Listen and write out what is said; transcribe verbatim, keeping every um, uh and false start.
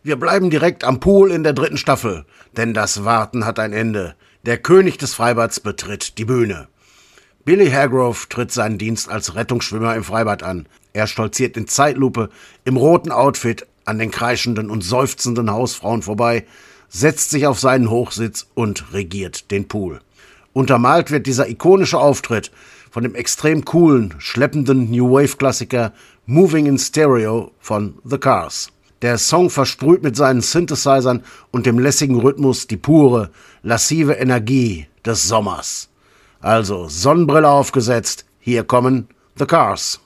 Wir bleiben direkt am Pool in der dritten Staffel, denn das Warten hat ein Ende. Der König des Freibads betritt die Bühne. Billy Hargrove tritt seinen Dienst als Rettungsschwimmer im Freibad an. Er stolziert in Zeitlupe im roten Outfit an den kreischenden und seufzenden Hausfrauen vorbei, setzt sich auf seinen Hochsitz und regiert den Pool. Untermalt wird dieser ikonische Auftritt von dem extrem coolen, schleppenden New Wave-Klassiker Moving in Stereo von The Cars. Der Song versprüht mit seinen Synthesizern und dem lässigen Rhythmus die pure, lassive Energie des Sommers. Also Sonnenbrille aufgesetzt, hier kommen The Cars.